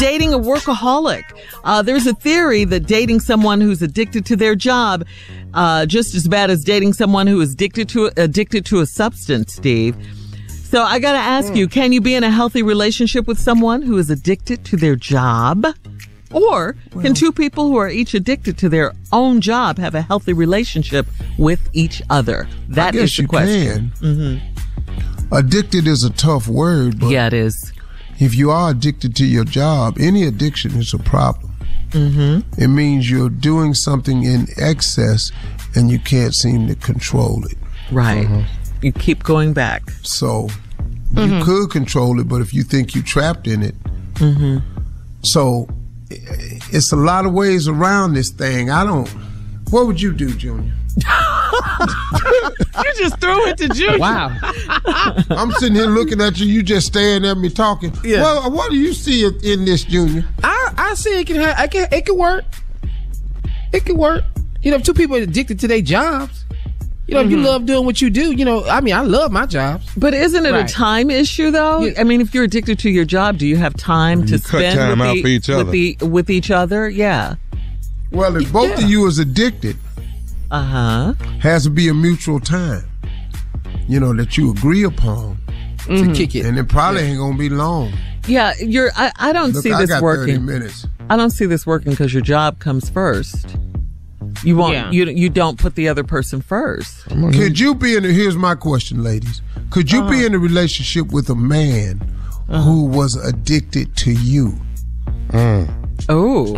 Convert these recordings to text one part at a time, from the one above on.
dating a workaholic. There's a theory that dating someone who's addicted to their job, just as bad as dating someone who is addicted to a substance, Steve. So I got to ask you, can you be in a healthy relationship with someone who is addicted to their job? Or can two people who are each addicted to their own job have a healthy relationship with each other? That is the question. Mm-hmm. Addicted is a tough word, but yeah, it is. If you are addicted to your job, any addiction is a problem. Mm-hmm. It means you're doing something in excess and you can't seem to control it. Right. Mm-hmm. You keep going back. So you could control it, but if you think you're trapped in it. Mm-hmm. So it's a lot of ways around this thing. What would you do, Junior? You just threw it to Junior. Wow. I'm sitting here looking at you. You just staring at me talking. Yeah. Well, what do you see in this, Junior? I see it can work. It can work. If two people are addicted to their jobs, if you love doing what you do, I love my jobs. But isn't it a time issue, though? Yeah. I mean, if you're addicted to your job, do you have time to spend with each other? Yeah. Well, if both of you is addicted, has to be a mutual time, that you agree upon to kick it. And it probably ain't going to be long. Yeah, I don't see this working. 30 minutes. I don't see this working because your job comes first. You won't. You don't put the other person first. Could you be here's my question, ladies. Could you be in a relationship with a man who was addicted to you? Oh.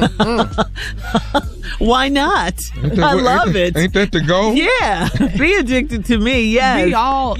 Why not? I love it. Ain't that the goal? Yeah. Be addicted to me. Yes. Be all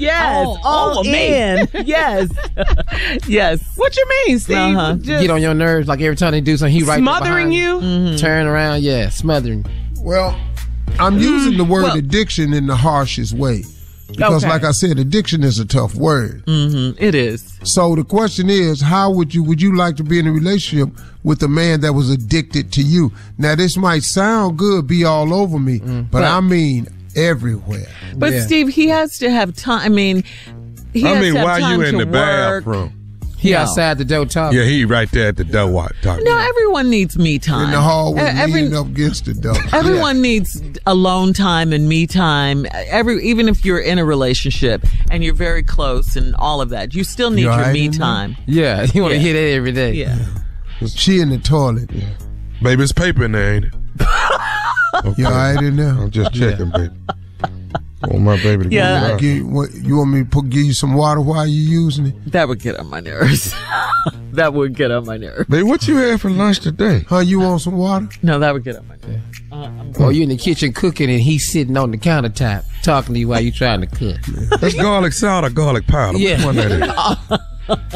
in. Yes. Yes. What you mean, Steve? Get on your nerves like every time they do something, he right there smothering you? Mm-hmm. Turn around, smothering. Well, I'm using the word addiction in the harshest way. Because like I said, addiction is a tough word. Mm-hmm. It is. So the question is, how would you like to be in a relationship with a man that was addicted to you? Now, this might sound good, be all over me, but I mean everywhere. But Steve, he has to have time. I mean, why you in the bathroom? He outside the door talking. Yeah, he right there at the door talking. No, everyone needs me time. In the hallway, leaning up against the door. Everyone needs alone time and me time. Even if you're in a relationship and you're very close and all of that, you still need your me time. Yeah, you want to hear that every day. Yeah. She in the toilet. Yeah. Baby, it's paper in there, ain't it? Okay. You all right in there? I'm just checking, baby. I want my baby to go. You want me to give you some water while you're using it? That would get on my nerves. That would get on my nerves. Baby, what you had for lunch today? You want some water? No, that would get on my nerves. You in the kitchen cooking and he's sitting on the countertop talking to you while you trying to cook. That's garlic salt or garlic powder. Yeah. Which one that is?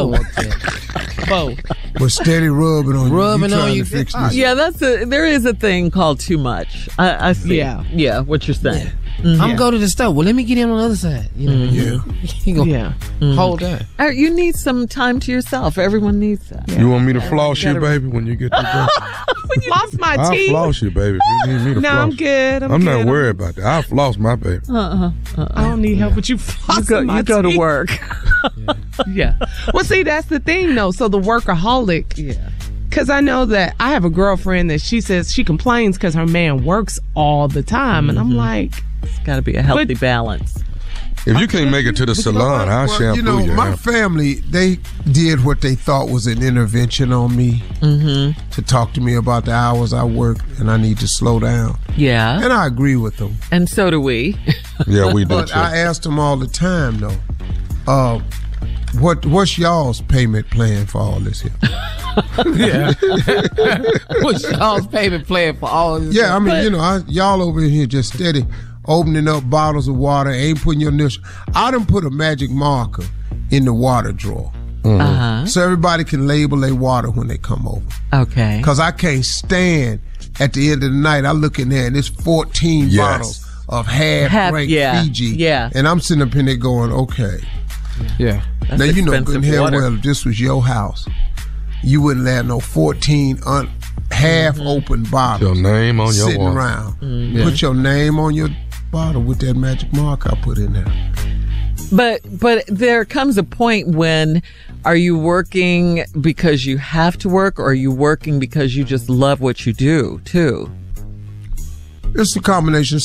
Both. But steady rubbing on you. Rubbing on you. To fix this. Yeah, there is a thing called too much. I see. Yeah, what you're saying. Yeah. I'm gonna go to the stove. Well, let me get him on the other side. He gonna hold on. You need some time to yourself. Everyone needs that. You want me to floss you, baby, when you get to When you floss my teeth? I'll floss you, baby. If you need me to floss. I'm good. I'm not worried about that. I'll floss my baby. I don't need help with you flossing my teeth. You go to work. Yeah. Well, see, that's the thing, though. So the workaholic. Yeah. Because I know that I have a girlfriend that she says she complains because her man works all the time. And I'm like... It's got to be a healthy balance. If you can't make it to the salon, I'll shampoo you. My family, they did what they thought was an intervention on me to talk to me about the hours I work and I need to slow down. Yeah. And I agree with them. And so do we. Yeah, we do. But I asked them all the time, though, what's y'all's payment plan for all this here? Yeah. What's y'all's payment plan for all this? Yeah, I mean, y'all over here just steady opening up bottles of water, ain't putting your initial. I done put a magic marker in the water drawer. So everybody can label their water when they come over. Okay. Because I can't stand at the end of the night, I look in there and it's 14 bottles of half-drink Fiji. Yeah. And I'm sitting up in there going, okay. Yeah. Now, you know good and hell well if this was your house, you wouldn't let no 14 half-open bottles your name on your sitting water. around. Put your name on your bottle with that magic mark I put in there. But there comes a point when, are you working because you have to work, or are you working because you just love what you do too? It's a combination.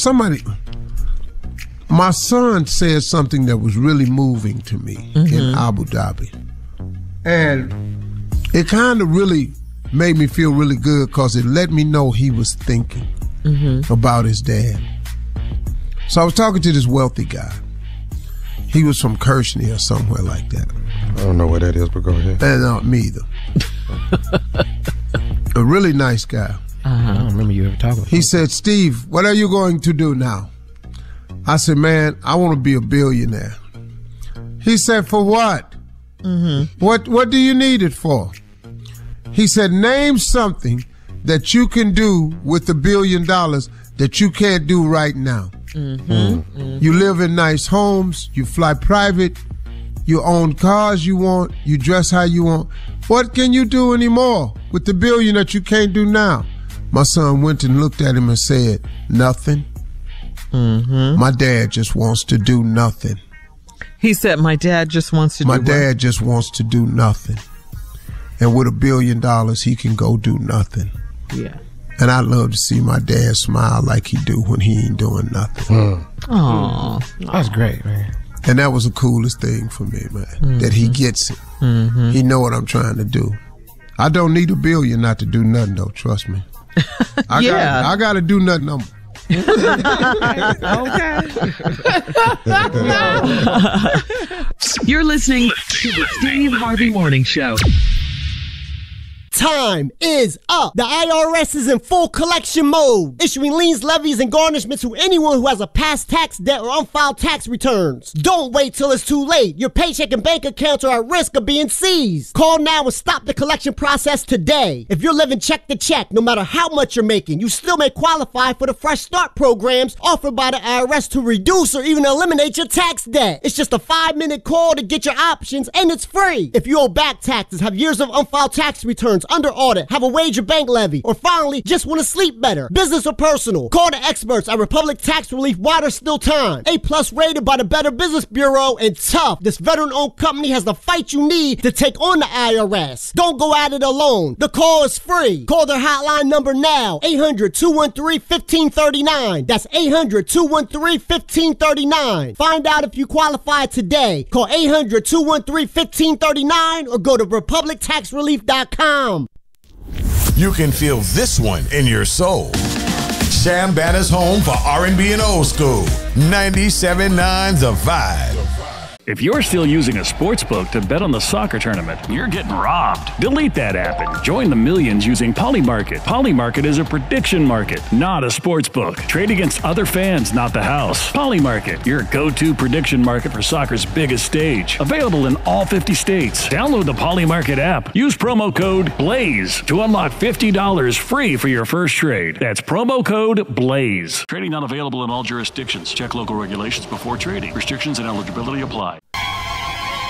My son said something that was really moving to me in Abu Dhabi. And it kind of really made me feel really good because it let me know he was thinking about his dad. So I was talking to this wealthy guy. He was from Kershney or somewhere like that. I don't know what that is, but go ahead. And me either. A really nice guy. I don't remember you ever talking about He said, Steve, what are you going to do now? I said, man, I want to be a billionaire. He said, for what? What do you need it for? He said, name something that you can do with $1 billion that you can't do right now. You live in nice homes, you fly private, you own cars you want, you dress how you want. What can you do anymore with the $1 billion that you can't do now? My son went and looked at him and said, nothing. My dad just wants to do nothing. He said, my dad just wants to do My dad just wants to do nothing. And with $1 billion, he can go do nothing. Yeah. And I love to see my dad smile like he do when he ain't doing nothing. Aw. That's great, man. And that was the coolest thing for me, man, that he gets it. He know what I'm trying to do. I don't need $1 billion not to do nothing, though, trust me. I got to do nothing. You're listening to the Steve Harvey Morning Show. Time is up. The IRS is in full collection mode, issuing liens, levies, and garnishments to anyone who has a past tax debt or unfiled tax returns. Don't wait till it's too late. Your paycheck and bank accounts are at risk of being seized. Call now and stop the collection process today. If you're living check to check, no matter how much you're making, you still may qualify for the Fresh Start programs offered by the IRS to reduce or even eliminate your tax debt. It's just a 5-minute call to get your options, and it's free. If you owe back taxes, have years of unfiled tax returns, under audit, have a wage or bank levy, or finally just want to sleep better, business or personal, call the experts at Republic Tax Relief while there's still time. A+ rated by the Better Business Bureau, and tough. This veteran-owned company has the fight you need to take on the IRS. Don't go at it alone. The call is free. Call their hotline number now, 800-213-1539. That's 800-213-1539. Find out if you qualify today. Call 800-213-1539 or go to republictaxrelief.com. You can feel this one in your soul. Sham Banner's home for R&B and old school. 97.9 The Vibe. If you're still using a sports book to bet on the soccer tournament, you're getting robbed. Delete that app and join the millions using Polymarket. Polymarket is a prediction market, not a sports book. Trade against other fans, not the house. Polymarket, your go-to prediction market for soccer's biggest stage. Available in all 50 states. Download the Polymarket app. Use promo code BLAZE to unlock $50 free for your first trade. That's promo code BLAZE. Trading not available in all jurisdictions. Check local regulations before trading. Restrictions and eligibility apply.